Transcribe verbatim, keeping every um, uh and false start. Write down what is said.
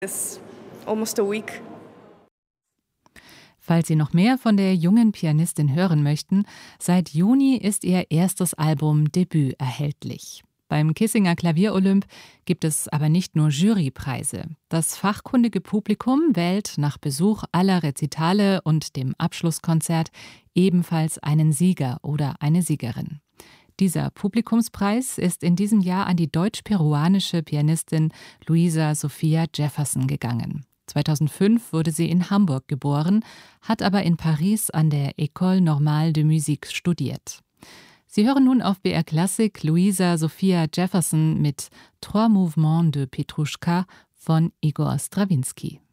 It's almost a week. Falls Sie noch mehr von der jungen Pianistin hören möchten, seit Juni ist ihr erstes Album Debüt erhältlich. Beim Kissinger Klavierolymp gibt es aber nicht nur Jurypreise. Das fachkundige Publikum wählt nach Besuch aller Rezitale und dem Abschlusskonzert ebenfalls einen Sieger oder eine Siegerin. Dieser Publikumspreis ist in diesem Jahr an die deutsch-peruanische Pianistin Luisa Sophia Jefferson gegangen. zweitausendfünf wurde sie in Hamburg geboren, hat aber in Paris an der École Normale de Musique studiert. Sie hören nun auf B R Klassik Luisa Sophia Jefferson mit Trois Mouvements de Petrouchka von Igor Strawinski.